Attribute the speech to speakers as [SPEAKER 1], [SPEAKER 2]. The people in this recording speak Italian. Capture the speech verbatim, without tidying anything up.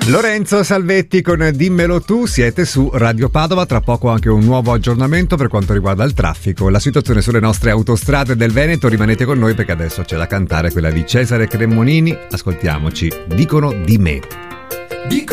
[SPEAKER 1] Lorenzo Salvetti con Dimmelo tu, siete su Radio Padova, tra poco anche un nuovo aggiornamento per quanto riguarda il traffico, la situazione sulle nostre autostrade del Veneto. Rimanete con noi perché adesso c'è da cantare quella di Cesare Cremonini, ascoltiamoci, dicono di me.
[SPEAKER 2] Dicono